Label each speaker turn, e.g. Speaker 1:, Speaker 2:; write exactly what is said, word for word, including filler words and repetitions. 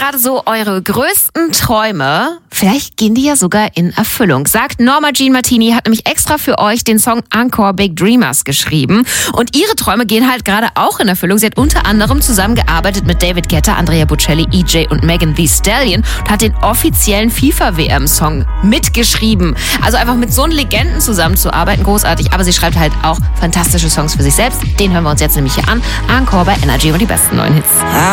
Speaker 1: gerade so eure größten Träume? Vielleicht gehen die ja sogar in Erfüllung. Sagt Norma Jean Martini, hat nämlich extra für euch den Song Encore Big Dreamers geschrieben. Und ihre Träume gehen halt gerade auch in Erfüllung. Sie hat unter anderem zusammengearbeitet mit David Guetta, Andrea Bocelli, E J und Megan Thee Stallion und hat den offiziellen FIFA-W M-Song mitgeschrieben. Also einfach mit so einen Legenden zusammenzuarbeiten, großartig. Aber sie schreibt halt auch fantastische Songs für sich selbst. Den hören wir uns jetzt nämlich hier an. Encore bei Energy und die besten neuen Hits.